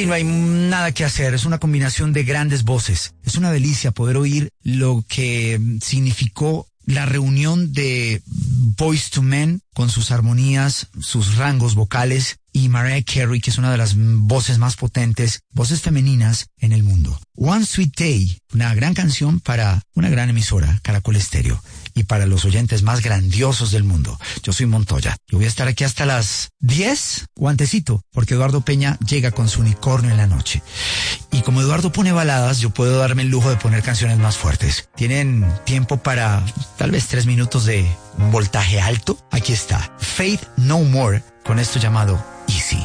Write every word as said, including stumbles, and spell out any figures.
Aquí no hay nada que hacer, es una combinación de grandes voces. Es una delicia poder oír lo que significó la reunión de Boyz two Men con sus armonías, sus rangos vocales, y Mariah Carey, que es una de las voces más potentes, voces femeninas en el mundo. One Sweet Day, una gran canción para una gran emisora, Caracol Estéreo, y para los oyentes más grandiosos del mundo. Yo soy Montoya. Yo voy a estar aquí hasta las diez o antecito, porque Eduardo Peña llega con su unicornio en la noche. Y como Eduardo pone baladas, yo puedo darme el lujo de poner canciones más fuertes. ¿Tienen tiempo para tal vez tres minutos de voltaje alto? Aquí está. Faith No More, con esto llamado Easy.